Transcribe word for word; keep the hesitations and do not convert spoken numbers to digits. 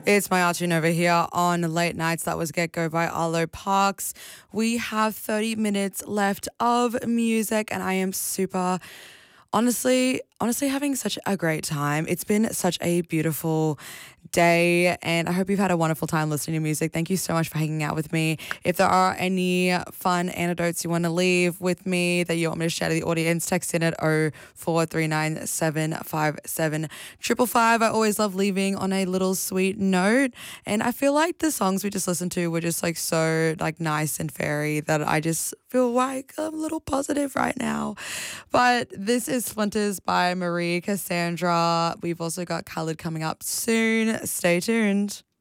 It's my Arjun over here on Late Nights. That was Get Go by Arlo Parks. We have thirty minutes left of music, and I am super, honestly, honestly having such a great time. It's been such a beautiful day, and I hope you've had a wonderful time listening to music. Thank you so much for hanging out with me. If there are any fun anecdotes you want to leave with me that you want me to share to the audience, text in at oh four three nine seven five seven five five. I always love leaving on a little sweet note, and I feel like the songs we just listened to were just like so like nice and fairy that I just feel like I'm a little positive right now. But this is Splinters by Marie Cassandra. We've also got Khalid coming up soon. Stay tuned.